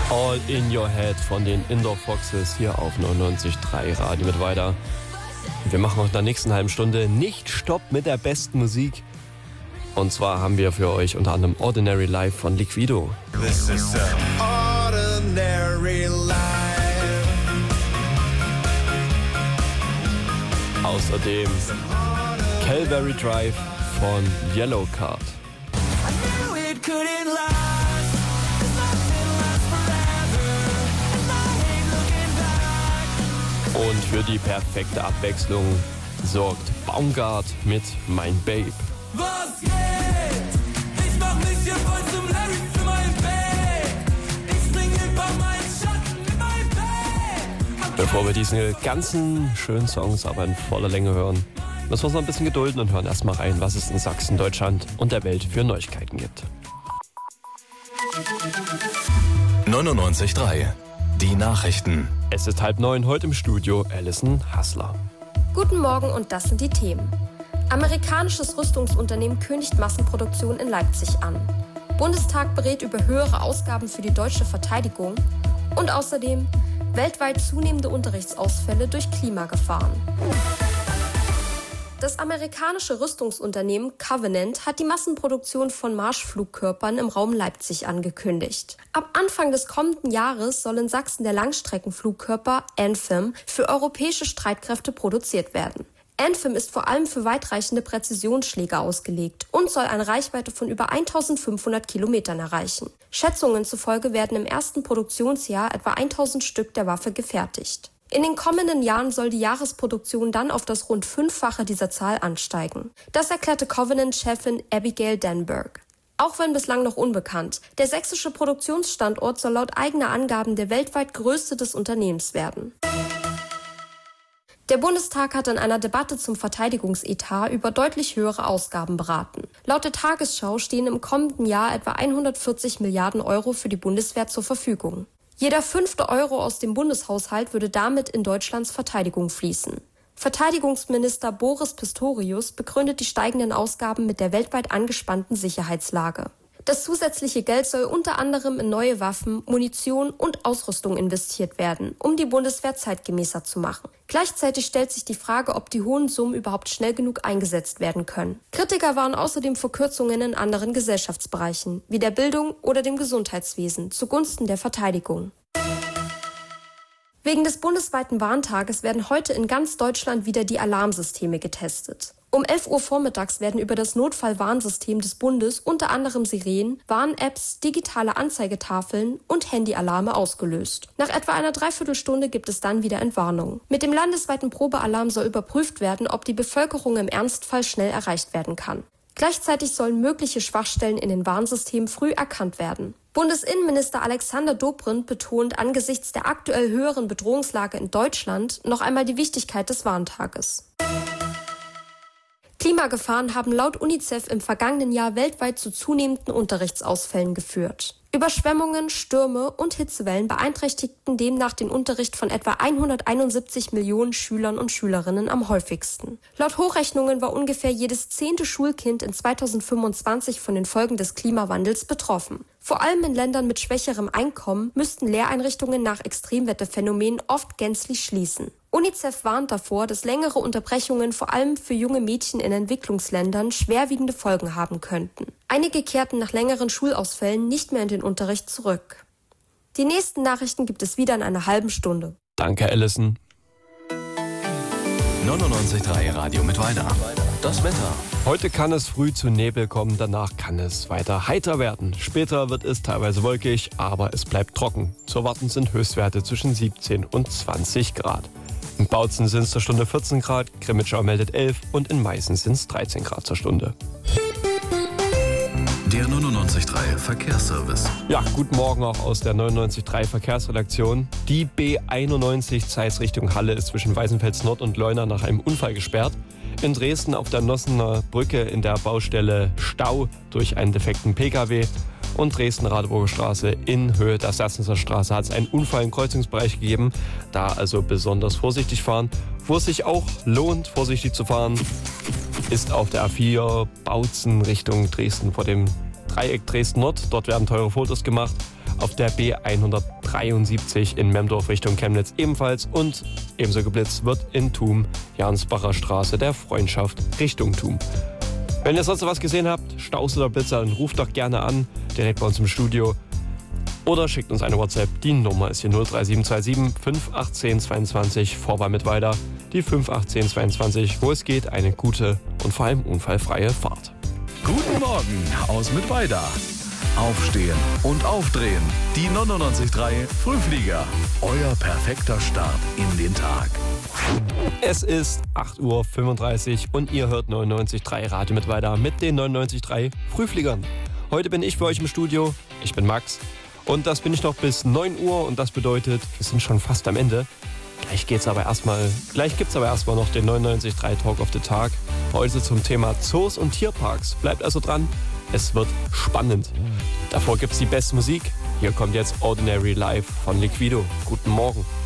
All in Your Head von den Indoor Foxes hier auf 99.3 Radio mit weiter. Wir machen auch in der nächsten halben Stunde nicht Stopp mit der besten Musik. Und zwar haben wir für euch unter anderem Ordinary Life von Liquido. This is ordinary life. Außerdem Calvary Drive von Yellow Card. Und für die perfekte Abwechslung sorgt Baumgart mit Mein Babe. Was geht? Ich mach mich hier voll zum Larry für mein Babe. Ich spring über meinen Schatten in mein Babe. Bevor wir diese ganzen schönen Songs aber in voller Länge hören, müssen wir uns noch ein bisschen gedulden und hören erstmal rein, was es in Sachsen, Deutschland und der Welt für Neuigkeiten gibt. 99.3 Die Nachrichten. Es ist 8:30, heute im Studio Alison Hassler. Guten Morgen und das sind die Themen. Amerikanisches Rüstungsunternehmen kündigt Massenproduktion in Leipzig an. Bundestag berät über höhere Ausgaben für die deutsche Verteidigung. Und außerdem weltweit zunehmende Unterrichtsausfälle durch Klimagefahren. Das amerikanische Rüstungsunternehmen Covenant hat die Massenproduktion von Marschflugkörpern im Raum Leipzig angekündigt. Ab Anfang des kommenden Jahres soll in Sachsen der Langstreckenflugkörper Anthem für europäische Streitkräfte produziert werden. Anthem ist vor allem für weitreichende Präzisionsschläge ausgelegt und soll eine Reichweite von über 1500 Kilometern erreichen. Schätzungen zufolge werden im ersten Produktionsjahr etwa 1000 Stück der Waffe gefertigt. In den kommenden Jahren soll die Jahresproduktion dann auf das rund 5-fache dieser Zahl ansteigen. Das erklärte Covenant-Chefin Abigail Denberg. Auch wenn bislang noch unbekannt, der sächsische Produktionsstandort soll laut eigener Angaben der weltweit größte des Unternehmens werden. Der Bundestag hat in einer Debatte zum Verteidigungsetat über deutlich höhere Ausgaben beraten. Laut der Tagesschau stehen im kommenden Jahr etwa 140 Milliarden Euro für die Bundeswehr zur Verfügung. Jeder 5. Euro aus dem Bundeshaushalt würde damit in Deutschlands Verteidigung fließen. Verteidigungsminister Boris Pistorius begründet die steigenden Ausgaben mit der weltweit angespannten Sicherheitslage. Das zusätzliche Geld soll unter anderem in neue Waffen, Munition und Ausrüstung investiert werden, um die Bundeswehr zeitgemäßer zu machen. Gleichzeitig stellt sich die Frage, ob die hohen Summen überhaupt schnell genug eingesetzt werden können. Kritiker warnen außerdem vor Kürzungen in anderen Gesellschaftsbereichen, wie der Bildung oder dem Gesundheitswesen, zugunsten der Verteidigung. Wegen des bundesweiten Warntages werden heute in ganz Deutschland wieder die Alarmsysteme getestet. Um 11 Uhr vormittags werden über das Notfallwarnsystem des Bundes unter anderem Sirenen, Warn-Apps, digitale Anzeigetafeln und Handyalarme ausgelöst. Nach etwa einer Dreiviertelstunde gibt es dann wieder Entwarnung. Mit dem landesweiten Probealarm soll überprüft werden, ob die Bevölkerung im Ernstfall schnell erreicht werden kann. Gleichzeitig sollen mögliche Schwachstellen in den Warnsystemen früh erkannt werden. Bundesinnenminister Alexander Dobrindt betont angesichts der aktuell höheren Bedrohungslage in Deutschland noch einmal die Wichtigkeit des Warntages. Klimagefahren haben laut UNICEF im vergangenen Jahr weltweit zu zunehmenden Unterrichtsausfällen geführt. Überschwemmungen, Stürme und Hitzewellen beeinträchtigten demnach den Unterricht von etwa 171 Millionen Schülern und Schülerinnen am häufigsten. Laut Hochrechnungen war ungefähr jedes 10. Schulkind in 2025 von den Folgen des Klimawandels betroffen. Vor allem in Ländern mit schwächerem Einkommen müssten Lehreinrichtungen nach Extremwetterphänomenen oft gänzlich schließen. UNICEF warnt davor, dass längere Unterbrechungen vor allem für junge Mädchen in Entwicklungsländern schwerwiegende Folgen haben könnten. Einige kehrten nach längeren Schulausfällen nicht mehr in den Unterricht zurück. Die nächsten Nachrichten gibt es wieder in einer halben Stunde. Danke, Alison. 99.3 Radio mit weiter. Das Wetter. Heute kann es früh zu Nebel kommen, danach kann es weiter heiter werden. Später wird es teilweise wolkig, aber es bleibt trocken. Zu erwarten sind Höchstwerte zwischen 17 und 20 Grad. In Bautzen sind es zur Stunde 14 Grad, Grimmitschau meldet 11 und in Meißen sind es 13 Grad zur Stunde. Der 99.3 Verkehrsservice. Ja, guten Morgen auch aus der 99.3 Verkehrsredaktion. Die B91 Zeitz Richtung Halle ist zwischen Weißenfels Nord und Leuna nach einem Unfall gesperrt. In Dresden auf der Nossener Brücke in der Baustelle Stau durch einen defekten Pkw. Und Dresden-Radeburger Straße in Höhe der Sassnitzer Straße hat es einen Unfall im Kreuzungsbereich gegeben. Da also besonders vorsichtig fahren. Wo es sich auch lohnt, vorsichtig zu fahren, ist auf der A4 Bautzen Richtung Dresden vor dem Dreieck Dresden-Nord. Dort werden teure Fotos gemacht. Auf der B103 73 in Memdorf Richtung Chemnitz ebenfalls und ebenso geblitzt wird in Thum, Jansbacher Straße der Freundschaft Richtung Thum. Wenn ihr sonst noch was gesehen habt, Staus oder Blitzer, dann ruft doch gerne an, direkt bei uns im Studio. Oder schickt uns eine WhatsApp. Die Nummer ist hier 03727 518 22, Vorwahl mit weiter. Die 51822, wo es geht, eine gute und vor allem unfallfreie Fahrt. Guten Morgen aus Mittweida. Aufstehen und aufdrehen. Die 99.3 Frühflieger. Euer perfekter Start in den Tag. Es ist 8:35 Uhr und ihr hört 99.3 Radio mit weiter mit den 99.3 Frühfliegern. Heute bin ich für euch im Studio. Ich bin Max. Und das bin ich noch bis 9 Uhr und das bedeutet, wir sind schon fast am Ende. Gleich gibt's aber erstmal noch den 99.3 Talk of the Tag. Heute zum Thema Zoos und Tierparks. Bleibt also dran, es wird spannend. Davor gibt's die beste Musik. Hier kommt jetzt Ordinary Life von Liquido. Guten Morgen.